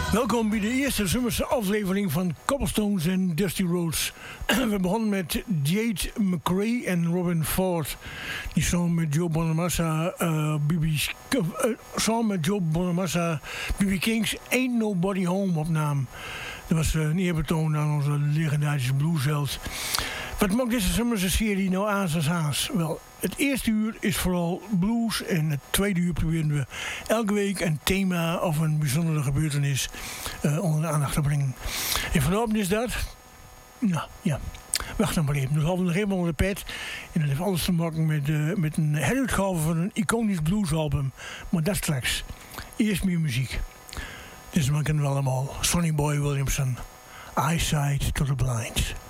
Welkom bij de eerste zomerse aflevering van Cobblestones en Dusty Roads. We begonnen met Jade McRae en Robin Ford. Die samen met Joe Bonamassa, B.B. King's Ain't Nobody Home opnamen. Dat was een eerbetoon aan onze legendarische bluesheld. Wat maakt deze zomerse serie nou aans? Wel, het eerste uur is vooral blues en het tweede uur proberen we elke week een thema of een bijzondere gebeurtenis onder de aandacht te brengen. En vanavond is dat, nou ja, wacht dan maar even. Dus hadden we nog even onder de pet. En dat heeft alles te maken met een heruitgave van een iconisch bluesalbum. Maar dat straks. Eerst meer muziek. Dus we kennen we allemaal. Sonny Boy Williamson. Eyesight to the Blind.